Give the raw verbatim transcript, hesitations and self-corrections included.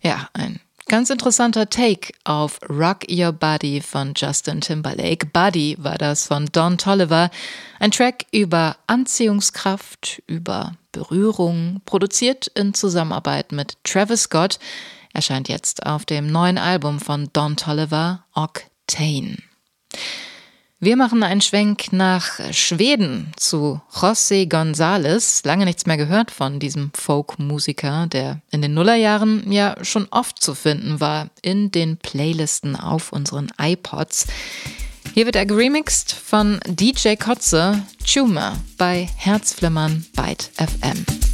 Ja, ein ganz interessanter Take auf Rock Your Body von Justin Timberlake. Buddy war das von Don Toliver. Ein Track über Anziehungskraft, über Berührung, produziert in Zusammenarbeit mit Travis Scott. Erscheint jetzt auf dem neuen Album von Don Toliver, Octane. Wir machen einen Schwenk nach Schweden zu José González. Lange nichts mehr gehört von diesem Folk-Musiker, der in den Nullerjahren ja schon oft zu finden war in den Playlisten auf unseren iPods. Hier wird er geremixed von D J Kotze, Tumor bei Herzflimmern Byte F M.